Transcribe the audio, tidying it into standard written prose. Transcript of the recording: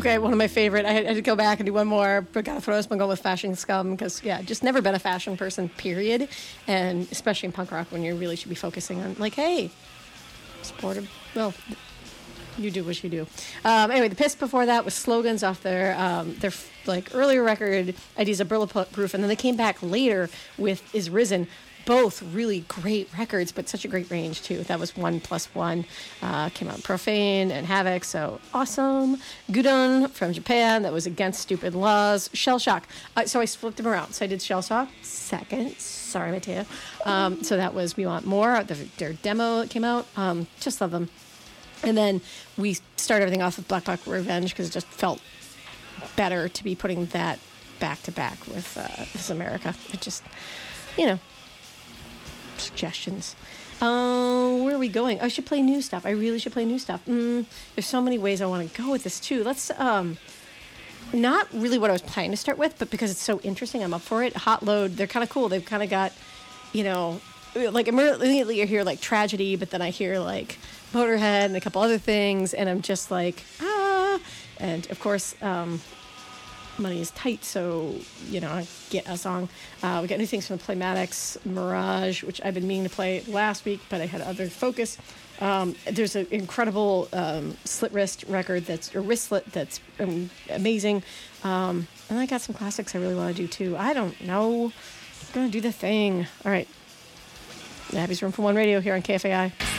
Okay, one of my favorite. I had to go back and do one more, but gotta throw this one, go with Fashion Scum, because, yeah, just never been a fashion person, period. And especially in punk rock, when you really should be focusing on, like, hey, supportive, well, you do what you do. Anyway, the Piss before that was Slogans off their like earlier record, Ideas of Bulletproof, and then they came back later with Is Risen. Both really great records, but such a great range too. That was 1+1. Came out Profane and Havoc, so awesome. Gudon from Japan, that was Against Stupid Laws. Shell Shock. So I flipped them around. So I did Shell Shock second. Sorry, Mateo. So that was We Want More, their demo that came out. Just love them. And then we started everything off with Black Black Revenge because it just felt better to be putting that back to back with This Is America. It just, suggestions. Where are we going? I should play new stuff. I really should play new stuff. There's so many ways I want to go with this too. Let's not really what I was planning to start with, but because it's so interesting, I'm up for it. Hot Load, they're kind of cool. They've kind of got, like immediately you hear like Tragedy, but then I hear like Motorhead and a couple other things, and I'm just like, and of course, Money Is Tight, so, I get a song. We got new things from the Playmatics, Mirage, which I've been meaning to play last week, but I had other focus. There's an incredible Slit Wrist record wrist slit that's amazing. And I got some classics I really want to do too. I don't know. I'm going to do the thing. All right. Abby's Room for One Radio here on KFAI.